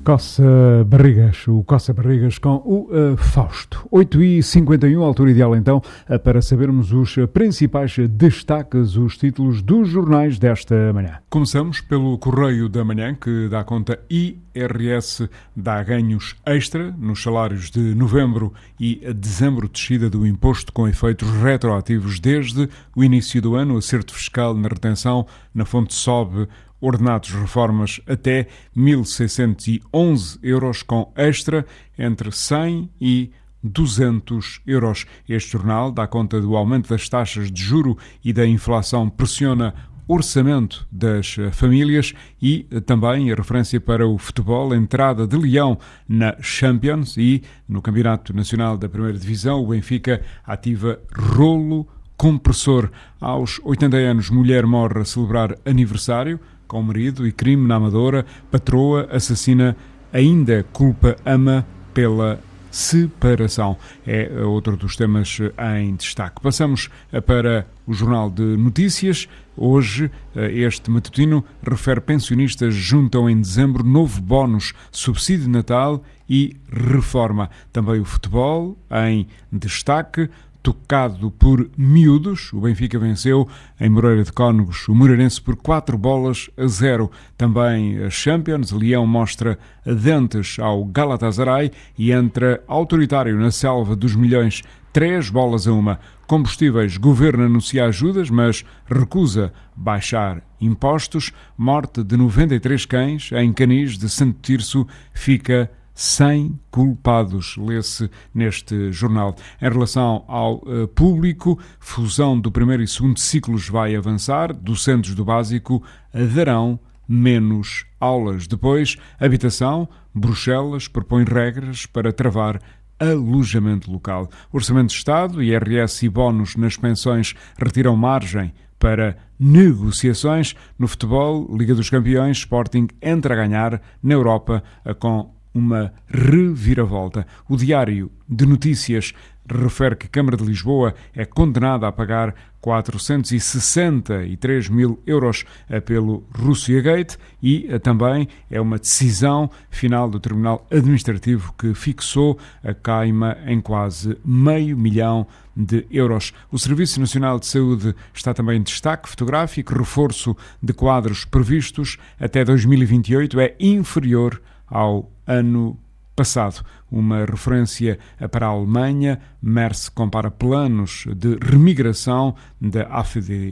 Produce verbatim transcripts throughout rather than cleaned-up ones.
Coça Barrigas, o Coça Barrigas com o uh, Fausto. oito e cinquenta e um, altura ideal então uh, para sabermos os principais destaques, os títulos dos jornais desta manhã. Começamos pelo Correio da Manhã, que dá conta I R S dá ganhos extra nos salários de novembro e dezembro, descida do imposto com efeitos retroativos desde o início do ano, acerto fiscal na retenção, na fonte sobe ordenados reformas até mil seiscentos e onze euros com extra entre cem e duzentos euros. Este jornal dá conta do aumento das taxas de juro e da inflação pressiona orçamento das famílias e também a referência para o futebol, entrada de Leão na Champions e no Campeonato Nacional da Primeira Divisão, o Benfica ativa rolo compressor. Aos oitenta anos, mulher morre a celebrar aniversário com marido e crime na Amadora, patroa assassina ainda culpa ama pela separação. É outro dos temas em destaque. Passamos para o Jornal de Notícias. Hoje, este matutino refere pensionistas juntam em dezembro novo bónus, subsídio de Natal e reforma. Também o futebol em destaque. Tocado por miúdos, o Benfica venceu em Moreira de Cónegos o Moreirense por quatro bolas a zero. Também a Champions, Leão mostra dentes ao Galatasaray e entra autoritário na selva dos milhões, três bolas a uma. Combustíveis, governo anuncia ajudas, mas recusa baixar impostos. Morte de noventa e três cães em Canis de Santo Tirso fica sem culpados, lê-se neste jornal. Em relação ao uh, público, fusão do primeiro e segundo ciclos vai avançar, docentes do básico darão menos aulas. Depois, habitação, Bruxelas propõe regras para travar alojamento local. Orçamento de Estado, I R S e bónus nas pensões retiram margem para negociações. No futebol, Liga dos Campeões, Sporting entra a ganhar na Europa com uma reviravolta. O Diário de Notícias refere que a Câmara de Lisboa é condenada a pagar quatrocentos e sessenta e três mil euros pelo Russia Gate e também é uma decisão final do Tribunal Administrativo que fixou a caima em quase meio milhão de euros. O Serviço Nacional de Saúde está também em destaque fotográfico. Reforço de quadros previstos até dois mil e vinte e oito é inferior ao ano passado. Uma referência para a Alemanha, Merce compara planos de remigração da A F D,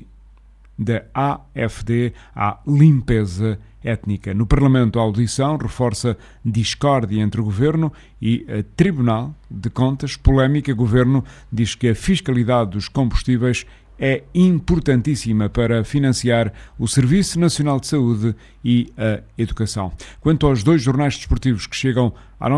da A F D à limpeza étnica. No Parlamento, a audição reforça discórdia entre o Governo e o Tribunal de Contas. Polémica, o Governo diz que a fiscalidade dos combustíveis é importantíssima para financiar o Serviço Nacional de Saúde e a educação. Quanto aos dois jornais desportivos que chegam à